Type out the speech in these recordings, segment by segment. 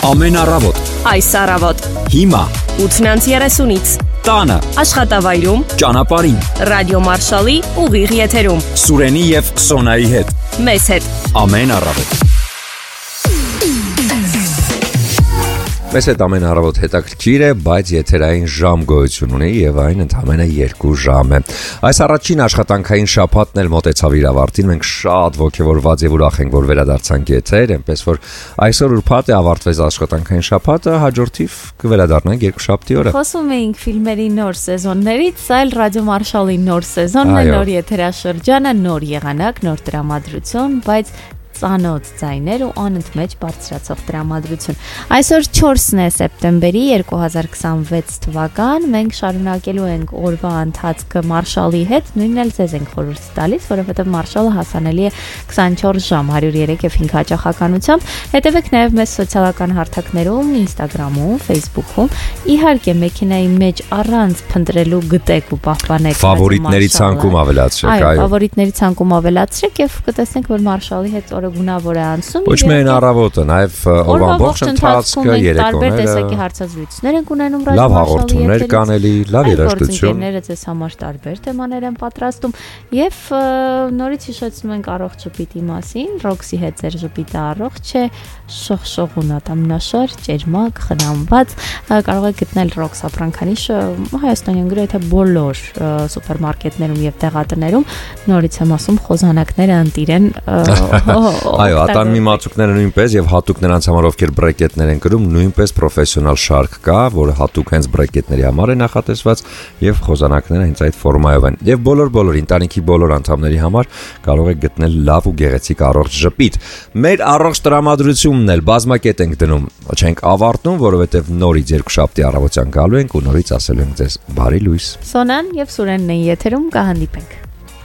Ամեն առավոտ, Այս առավոտ, հիմա, 8:30-ից, տանը, Աշխատավայրում, ճանապարհին, Ռադիո Մարշալի ուղիղ եթերում, Սուրենի եւ Սոնայի հետ, մեզ հետ, ամեն առավոտ։ Մեզ հետ ամեն առավոտ հետաքրքիր է, բայց եթերային ժամ գոյություն ունի եւ այն ընդամենը 2 ժամ է։ Այս առաջին աշխատանքային շաբաթն էլ մոտեցավ իր ավարտին, մենք շատ ողջավորված եւ ուրախ ենք, որ վերադարձանք եթեր, այնպես որ այսօր ուրբաթ է ավարտվեց աշխատանքային շաբաթը, հաջորդիվ կվերադառնանք երկուշաբթի օրը։ Խոսում էինք ֆիլմերի նոր սեզոններից, այլ Ռադիո Մարշալի նոր սեզոնն է, նոր եթերաշրջանը, նոր եղանակ, նոր տրամադրություն, բայց ծանոթ ձայներ ու անընդմեջ բարձրացող տրամադրություն։ Այսօր 4-ն է սեպտեմբերի 2026 թվական, մենք շարունակելու ենք օրվա ընթացքը Մարշալի հետ, նույնն էլ ձեզ ենք խորհուրդ տալիս, որովհետև Մարշալը հասանելի է 24 ժամ 103 եւ 5 հաճախականությամբ։ Հետևեք նաեւ մեզ սոցիալական հարթակներում, Instagram-ում, Facebook-ում։ Իհարկե, մեքենայի մեջ առանց փնտրելու գտեք ու պահպանեք Ֆավորիտների ցանկում ավելացրեք, այո, ֆավորիտների ցանկում ավելացրեք եւ կտեսնենք, որ Մարշալի հետ օրը գունավոր է անցում։ Ոչ միայն առավոտը, նաև օրվա ամբողջ ընթացքը, երեկոները, տարբեր տեսակի հարցազրույցներ են ունենում Ռադիո լավ հաղորդումներ կանելի, լավ երաժշտություն։ Գործընկերները ձեզ համար տարբեր թեմաներ են պատրաստում եւ նորից հիշեցնում ենք առողջ ժպիտի մասին։ Ռոքսի հետ ձեր ժպիտը առողջ է, շողշողունատ, ամենաշար, ճերմակ, խնամված։ Կարող եք գտնել Ռոքս ապրանքանիշը հայաստանյան գրեթե բոլոր սուպերմարկետներում եւ դեղատներում։ Նորից եմ ասում, խոզանակները ընտիր են Այո, ատամի մածուկները նույնպես եւ հատուկ նրանց համար, ովքեր բրեկետներ են կրում, նույնպես պրոֆեսիոնալ շարք կա, որը հատուկ հենց բրեկետների համար է նախատեսված եւ խոզանակները հենց այդ ֆորմայով են։ Եվ բոլոր ընտանիքի բոլոր անդամների համար կարող եք գտնել լավ ու գեղեցիկ առողջ ժպիտ։ Մեր առողջ տրամադրությունն էլ բազմակետ ենք դնում, չենք ավարտնում, որովհետեւ նորից երկուշաբթի առավոտյան գալու ենք ու նորից ասելու ենք ձեզ բարի լույս։ Սոնան եւ Սուրենն են եթերում, կհանդիպենք։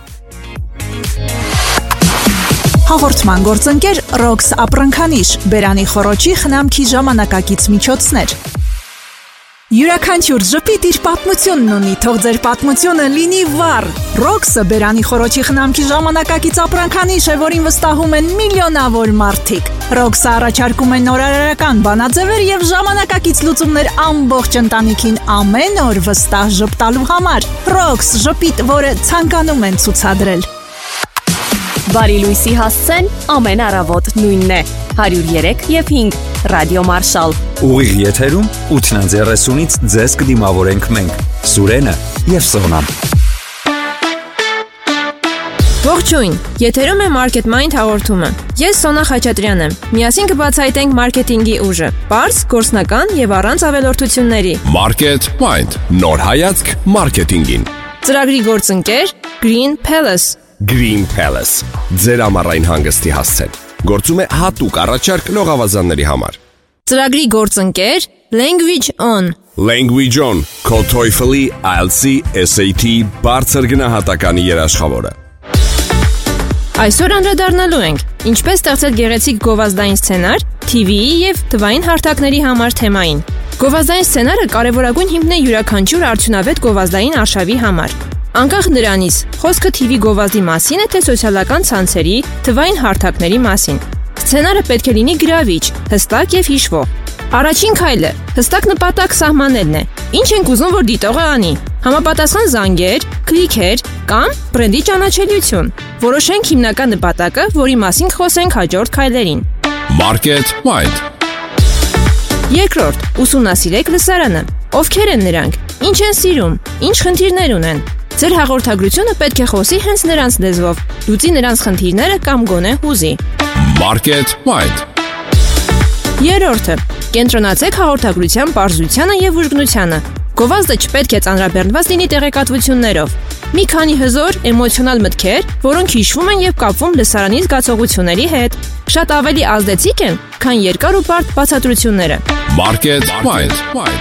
Հաղորդման գործընկեր Ռոքս ապրանքանիշ, բերանի խոռոչի խնամքի ժամանակակից միջոցներ։ Յուրաքանչյուր ժպիտ իր պատմությունն ունի, թող ձեր պատմությունը լինի վառ։ Ռոքսը բերանի խոռոչի խնամքի ժամանակակից ապրանքանիշ է, որին վստահում են միլիոնավոր մարդիկ։ Ռոքսը առաջարկում է նորարարական բանաձևեր եւ ժամանակակից լուծումներ ամբողջ ընտանիքին ամեն օր վստահ ժպտալու համար։ Ռոքս ժպիտ, որը ցանկանում են ցուցադրել։ Բարի լույսի հասցեն ամեն առավոտ նույնն է, 103 եւ 5, Ռադիո Մարշալ։ Ուղիղ եթերում 8:30-ից ձեզ կդիմավորենք մենք, Սուրենը եւ Սոնան։ Ողջույն, եթերում է Market Mind հաղորդումը։ Ես Սոնա Խաչատրյանն եմ։ Միասին կբացահայտենք մարքեթինգի ուժը, պարզ, գործնական եւ առանց ավելորդությունների։ Market Mind, նոր հայացք մարքեթինգին։ Ծրագրի գործընկեր Green Palace։ Green Palace, ձեր ամառային հանգստի հասցեն։ Գործում է հատուկ առաջարկ լողավազանների համար։ Ծրագրի գործընկեր Language On։ Language On, քո TOEFL-ի, IELTS-ի, SAT բարձր գնահատականի երաշխավորը։ Այսօր անդրադառնալու ենք ինչպես ստեղծել գեղեցիկ գովազդային սցենար TV-ի եւ թվային հարթակների համար թեմային։ Գովազդային սցենարը կարևորագույն հիմքն է յուրաքանչյուր արդյունավետ գովազդային արշավի համար։ Անկախ նրանից, խոսքը TV գովազդի մասին է, թե սոցիալական ցանցերի, թվային հարթակների մասին։ Սցենարը պետք է լինի գրավիչ, հստակ եւ հիշվող։ Առաջին քայլը հստակ նպատակ սահմանելն է։ Ինչ ենք ուզում, որ դիտողը անի։ Համապատասխան զանգեր, քլիքեր կամ բրենդի ճանաչելիություն։ Որոշենք հիմնական նպատակը, որի մասին խոսենք հաջորդ քայլերին։ Market Mind։ Երկրորդ, ուսումնասիրեք լսարանը։ Ովքեր են նրանք։ Ինչ են սիրում, ինչ խնդիրներ ունեն։ Ձեր հաղորդագրությունը պետք է խոսի հենց նրանց լեզվով, լուծի նրանց խնդիրները կամ գոնե հուզի։ Market Mind։ Երրորդը, կենտրոնացեք հաղորդագրության պարզությանը եւ ուժգնությանը։ Գովազդը չպետք է ծանրաբեռնված լինի տեղեկատվություններով։ Մի քանի հզոր, էմոցիոնալ մտքեր, որոնք հիշվում են եւ կապվում լսարանի զգացողությունների հետ, շատ ավելի ազդեցիկ են, քան երկար ու բարդ բացատրությունները։ Market Mind։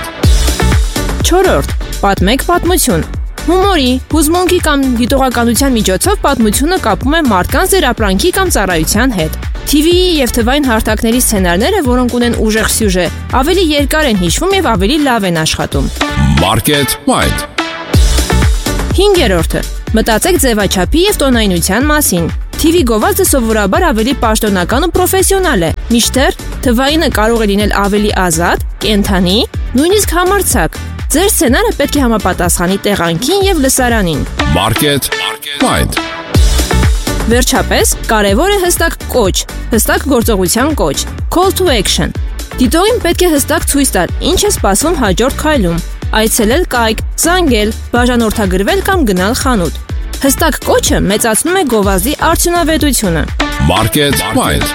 Չորրորդ, պատմեք պատմություն։ Հումորի, հուզմունքի կամ դիտողականության միջոցով պատմությունը կապում է մարդկանց ձեր ապրանքի կամ ծառայության հետ։ TV-ի եւ թվային հարթակների սցենարները, որոնք ունեն ուժեղ սյուժե, ավելի երկար են հիշվում եւ ավելի լավ են աշխատում։ Market Mind։ Հինգերորդը, մտածեք ձևաչափի եւ տոնայնության մասին։ TV գովազդը սովորաբար ավելի պաշտոնական ու պրոֆեսիոնալ է, մինչդեռ Թվայինը կարող է լինել ավելի ազատ, կենդանի, նույնիսկ համարձակ։ Ձեր սցենարը պետք է համապատասխանի տեղանքին եւ լսարանին։ Market Mind։ Վերջապես, կարևոր է հստակ կոչ, հստակ գործողության կոչ, call to action։ Դիտողին պետք է հստակ ցույց տալ, ինչ է սպասվում հաջորդ քայլում։ Այցելել կայք, զանգել, բաժանորդագրվել կամ գնալ խանութ։ Հստակ կոչը մեծացնում է գովազդի արդյունավետությունը։ Market Mind։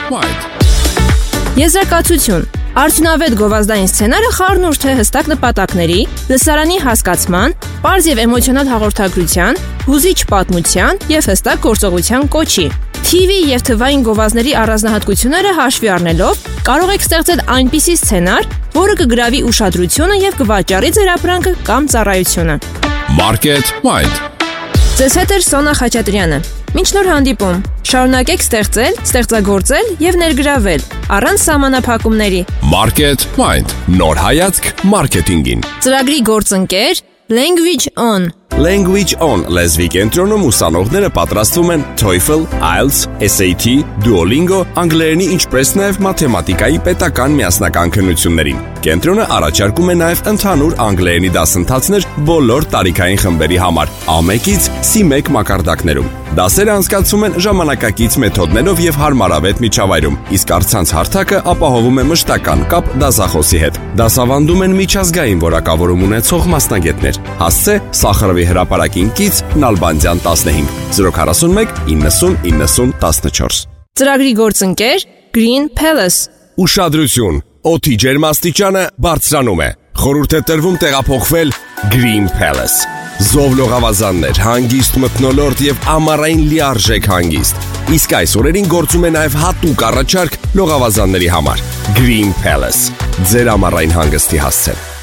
Եզրակացություն։ Արդյունավետ գովազդային սցենարը խառնուրդ է հստակ նպատակների, լսարանի հասկացման, պարզ եւ էմոցիոնալ հաղորդագրության, հուզիչ պատմության եւ հստակ գործողության կոչի։ TV եւ թվային գովազդների առանձնահատկությունները հաշվի առնելով կարող եք ստեղծել այնպիսի սցենար, որը կգրավի ուշադրությունը եւ կվաճառի ձեր ապրանքը կամ ծառայությունը։ Market Mind։ Ձեզ հետ է Սոնա Խաչատրյանը։ Մինչ նոր հանդիպում, շարունակեք ստեղծել, ստեղծագործել եւ ներգրավել առանց սահմանափակումների։ Market Mind։ Նոր հայացք մարքեթինգին։ Ծրագրի գործընկեր Language On։ Language On լեզվի կենտրոնում ուսանողները պատրաստվում են TOEFL, IELTS, SAT, Duolingo, անգլերենի ինչպես նաև մաթեմատիկայի պետական միասնական քննություններին։ Կենտրոնը առաջարկում է նաև ընդհանուր անգլերենի դասընթացներ բոլոր տարիքային խմբերի համար, A1-ից C1 մակարդակներում։ Դասերը անցկացվում են ժամանակակից մեթոդներով եւ հարմարավետ միջավայրում, իսկ առցանց հարթակը ապահովում է մշտական կապ դասախոսի հետ։ Դասավանդում են միջազգային որակավորում ունեցող մասնագետներ։ Հասցե Սախարովի հրապարակին կից Նալբանդյան 15 041 90 90 14։ Ծրագրի գործընկեր Green Palace։ Ուշադրություն, օդի ջերմաստիճանը բարձրանում է։ Խորհուրդ է տրվում տեղափոխվել Green Palace։ Զով լողավազաններ, հանգիստ մթնոլորտ եւ ամառային լիարժեք հանգիստ։ Իսկ այս օրերին գործում է նաեւ հատուկ առաջարկ լողավազանների համար։ Green Palace։ Ձեր ամառային հանգստի հասցեն։